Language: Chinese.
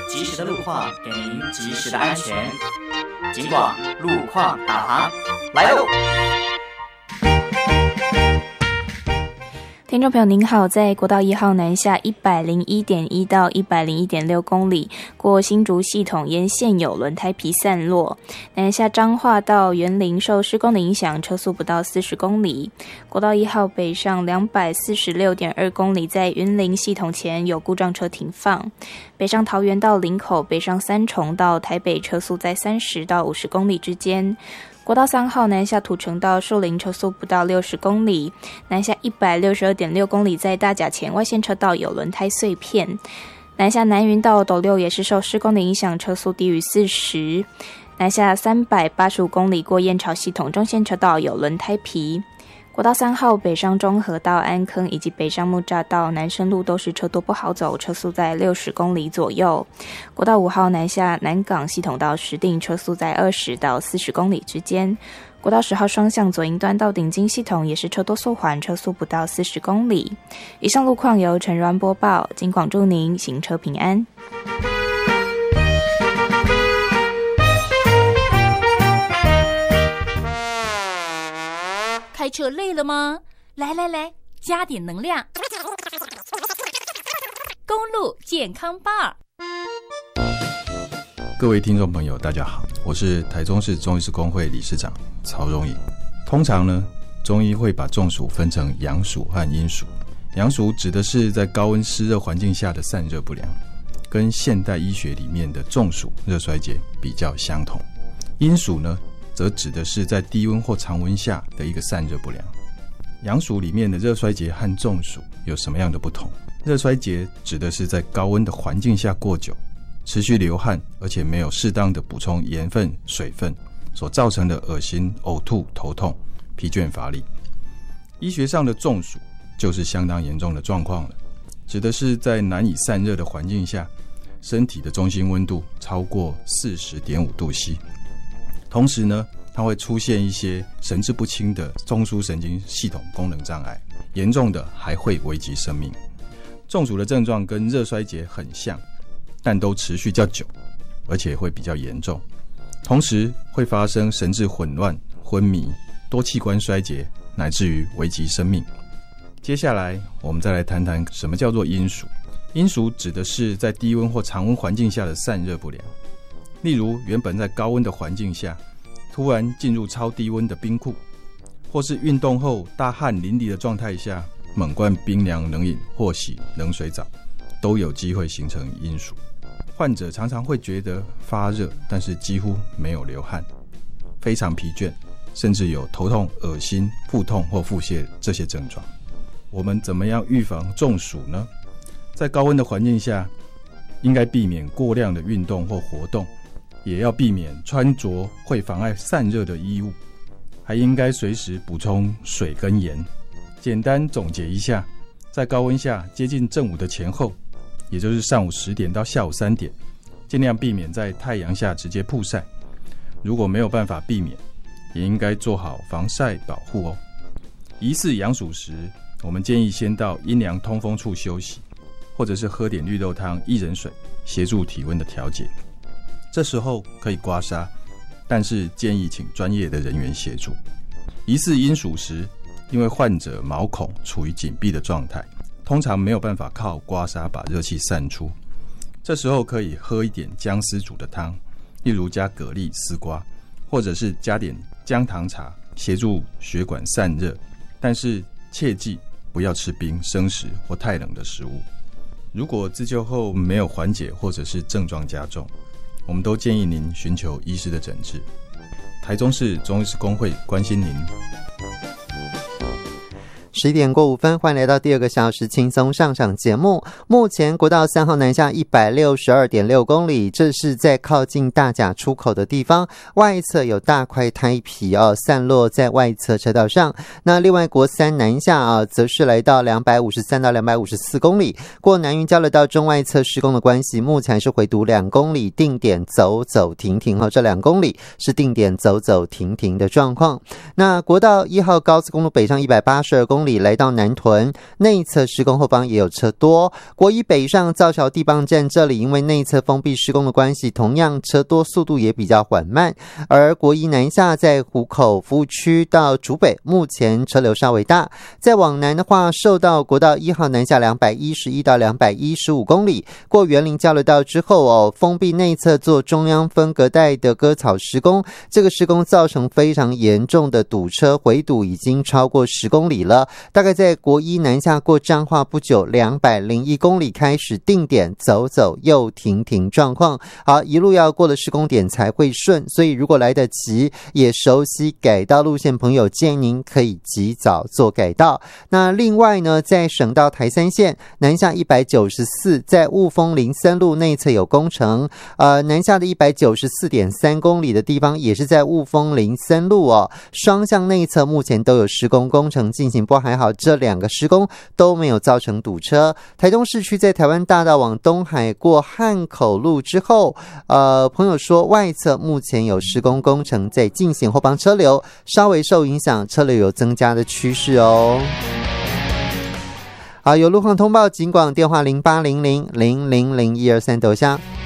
及时的路况，给您及时的安全。警广路况导航来喽！ 听众朋友您好，在国道1号南下 101.1 到 101.6 公里，过新竹系统沿线有轮胎皮散落，南下彰化到员林受施工的影响，车速不到40公里。国道1号北上 246.2 公里，在云林系统前有故障车停放。北上桃园到林口，北上三重到台北，车速在30到50公里之间。国道3号南下土城到树林，车速不到60公里，南下 162.6 公里，在大甲前外线车道有轮胎碎片。南下南云到斗六也是受施工的影响，车速低于40。南下385公里过燕巢系统中线车道有轮胎皮。国道3号北上中和到安坑以及北上木栅到南深路都是车多不好走，车速在60公里左右。国道5号南下南港系统到石碇，车速在20到40公里之间。国道10号双向左营端到顶金系统也是车多速缓，车速不到40公里。以上路况由陈软播报，警广祝您行车平安。 开车累了吗？来，加点能量。公路健康吧。 各位听众朋友大家好，我是台中市中医师公会理事长曹荣颖。通常呢，中医会把中暑分成阳暑和阴暑。阳暑指的是在高温湿热环境下的散热不良，跟现代医学里面的中暑热衰竭比较相同。阴暑呢，则指的是在低温或常温下的一个散热不良。阳暑里面的热衰竭和中暑有什么样的不同？热衰竭指的是在高温的环境下过久，持续流汗，而且没有适当的补充盐分、水分所造成的恶心、呕吐、头痛、疲倦乏力。医学上的中暑就是相当严重的状况了，指的是在难以散热的环境下，身体的中心温度超过 40.5 度 C。同时呢，它会出现一些神志不清的中枢神经系统功能障碍，严重的还会危及生命。中暑的症状跟热衰竭很像，但都持续较久，而且会比较严重。同时会发生神志混乱、昏迷、多器官衰竭，乃至于危及生命。接下来我们再来谈谈什么叫做阴暑。阴暑指的是在低温或常温环境下的散热不良。例如原本在高温的环境下，突然进入超低温的冰库，或是运动后大汗淋漓的状态下，猛灌冰凉冷饮或洗冷水澡，都有机会形成阴暑。患者常常会觉得发热，但是几乎没有流汗，非常疲倦，甚至有头痛、恶心、腹痛或腹泻这些症状。我们怎么样预防中暑呢？在高温的环境下，应该避免过量的运动或活动，也要避免穿着会妨碍散热的衣物，还应该随时补充水跟盐。简单总结一下，在高温下接近正午的前后，也就是上午10点到下午3点，尽量避免在太阳下直接曝晒。如果没有办法避免，也应该做好防晒保护哦。疑似阳暑时，我们建议先到阴凉通风处休息，或者是喝点绿豆汤、薏仁水，协助体温的调节。这时候可以刮痧，但是建议请专业的人员协助。疑似阴暑时，因为患者毛孔处于紧闭的状态，通常没有办法靠刮痧把热气散出。这时候可以喝一点姜丝煮的汤，例如加蛤蜊、丝瓜，或者是加点姜糖茶，协助血管散热。但是切记不要吃冰、生食或太冷的食物。如果自救后没有缓解或者是症状加重，我们都建议您寻求医师的诊治。台中市中医师公会关心您。 11点过5分，欢迎来到第2个小时轻松上场节目。目前国道3号南下 162.6 公里，这是在靠近大甲出口的地方，外侧有大块胎皮散落在外侧车道上。那另外国3南下则是来到253到254公里，过南云交流道中外侧施工的关系，目前还是回读2公里，定点走走停停这2公里是定点走走停停的状况。那国道1号高速公路北上182公里公里来到南屯，内侧施工后方也有车多。国一北上造桥地磅站这里因为内侧封闭施工的关系，同样车多，速度也比较缓慢。而国一南下在湖口服务区到竹北，目前车流稍微大。再往南的话，受到国道1号南下211到215公里，过园林交流道之后封闭内侧做中央分隔带的割草施工，这个施工造成非常严重的堵车，回堵已经超过10公里了。大概在国一南下过彰化不久201公里开始定点走走又停停状况。好，一路要过的施工点才会顺，所以如果来得及也熟悉改道路线朋友，建议您可以及早做改道。那另外呢，在省道台三线南下194，在雾峰林森路内侧有工程，南下的194.3公里的地方也是在雾峰林森路双向内侧目前都有施工工程进行，不过还好这2个施工都没有造成堵车。台东市区在台湾大道往东海过汉口路之后，朋友说外侧目前有施工工程在进行，后方车流稍微受影响，车流有增加的趋势哦。好，有路况通报警广电话0800000123斗下。